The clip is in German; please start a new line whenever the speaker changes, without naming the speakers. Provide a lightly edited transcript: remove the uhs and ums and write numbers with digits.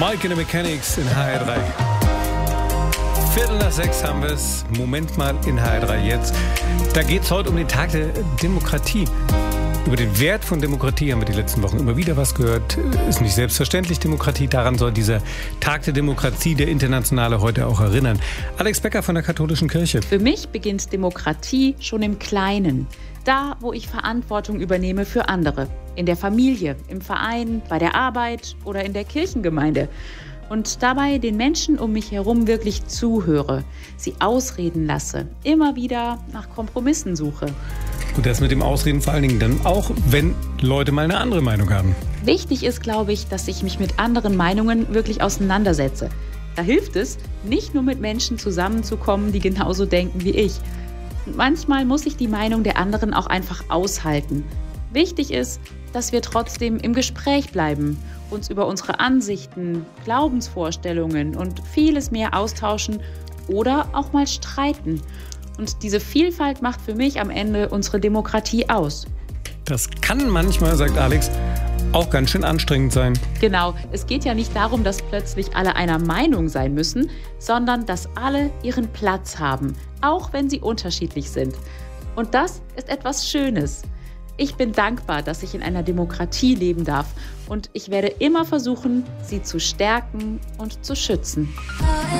Mike in the Mechanics in HR3. 5:45 haben wir es. Moment mal in HR3 jetzt. Da geht es heute um den Tag der Demokratie. Über den Wert von Demokratie haben wir die letzten Wochen immer wieder was gehört. Ist nicht selbstverständlich Demokratie. Daran soll dieser Tag der Demokratie, der internationale, heute auch erinnern. Alex Becker von der Katholischen Kirche.
Für mich beginnt Demokratie schon im Kleinen. Da, wo ich Verantwortung übernehme für andere. In der Familie, im Verein, bei der Arbeit oder in der Kirchengemeinde. Und dabei den Menschen um mich herum wirklich zuhöre, sie ausreden lasse, immer wieder nach Kompromissen suche.
Und das mit dem Ausreden vor allen Dingen dann auch, wenn Leute mal eine andere Meinung haben.
Wichtig ist, glaube ich, dass ich mich mit anderen Meinungen wirklich auseinandersetze. Da hilft es, nicht nur mit Menschen zusammenzukommen, die genauso denken wie ich. Und manchmal muss ich die Meinung der anderen auch einfach aushalten. Wichtig ist, dass wir trotzdem im Gespräch bleiben, uns über unsere Ansichten, Glaubensvorstellungen und vieles mehr austauschen oder auch mal streiten. Und diese Vielfalt macht für mich am Ende unsere Demokratie aus.
Das kann manchmal, sagt Alex, auch ganz schön anstrengend sein.
Genau, es geht ja nicht darum, dass plötzlich alle einer Meinung sein müssen, sondern dass alle ihren Platz haben, auch wenn sie unterschiedlich sind. Und das ist etwas Schönes. Ich bin dankbar, dass ich in einer Demokratie leben darf und ich werde immer versuchen, sie zu stärken und zu schützen.